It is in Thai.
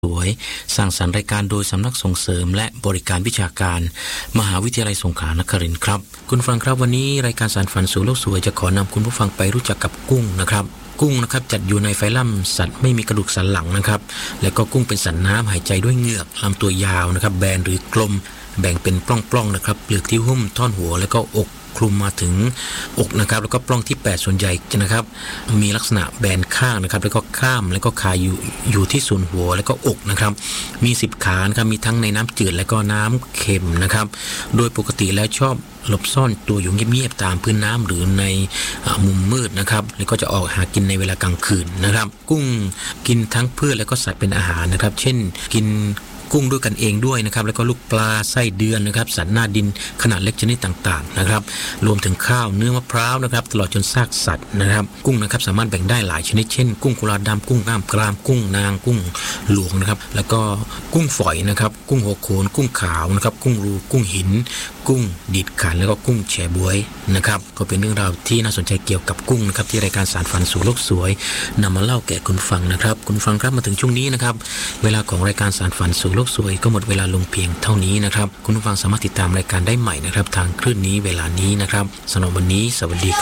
สวยสร้างสรรค์รายการโดยสำนักส่งเสริมและบริการวิชาการมหาวิทยาลัยสงขลานครินทร์ครับคุณฟังครับวันนี้รายการสารฝันสู่โลกสวยจะขอนำคุณผู้ฟังไปรู้จักกับกุ้งนะครับกุ้งนะครับจัดอยู่ในไฟลัมสัตว์ไม่มีกระดูกสันหลังนะครับและก็กุ้งเป็นสัตว์น้ำหายใจด้วยเหงือกลำตัวยาวนะครับแบนหรือกลมแบ่งเป็นปล้องๆนะครับเปลือกที่หุ้มท่อนหัวแล้วก็อกคลุมมาถึงอกนะครับแล้วก็ปล้องที่8ส่วนใหญ่นะครับมีลักษณะแบนข้างนะครับแล้วก็ข้ามแล้วก็คาอยู่ที่ส่วนหัวแล้วก็อกนะครับมี10ขานะครับมีทั้งในน้ำจืดและก็น้ำเค็มนะครับโดยปกติแล้วชอบหลบซ่อนตัวอยู่เงียบๆตามพื้นน้ำหรือในมุมมืดนะครับแล้วก็จะออกหากินในเวลากลางคืนนะครับกุ้งกินทั้งพืชและก็สัตว์เป็นอาหารนะครับเช่นกินกุ้งด้วยกันเองด้วยนะครับแล้วก็ลูกปลาไส้เดือนนะครับสัตว์หน้าดินขนาดเล็กชนิดต่างๆนะครับรวมถึงข้าวเนื้อมะพร้าวนะครับตลอดจนซากสัตว์นะครับกุ้งนะครับสามารถแบ่งได้หลายชนิดเช่นกุ้งกุลาดำกุ้งกล้ามกรามกุ้งนางกุ้งหลวงนะครับแล้วก็กุ้งฝอยนะครับกุ้งหัวโขนกุ้งขาวนะครับกุ้งรูกุ้งหินกุ้งดีดขันแล้วก็กุ้งแฉบวยนะครับก็เป็นเรื่องราวที่น่าสนใจเกี่ยวกับกุ้งนะครับที่รายการสารฝันสู่โลกสวยนำมาเล่าแก่คุณฟังนะครับคุณฟังครับมาถึงช่วงนี้นะครับเวลาของรายการสารฝันสู่โลกสวยก็หมดเวลาลงเพียงเท่านี้นะครับคุณผู้ฟังสามารถติดตามรายการได้ใหม่นะครับทางคลื่นนี้เวลานี้นะครับสำหรับวันนี้สวัสดีครับ